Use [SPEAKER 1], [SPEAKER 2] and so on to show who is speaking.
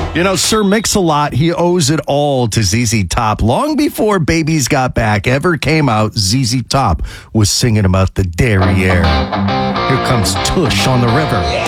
[SPEAKER 1] You know, Sir Mix-a-Lot, he owes it all to ZZ Top. Long before Babies Got Back ever came out, ZZ Top was singing about the Derriere. Here comes Tush on the River.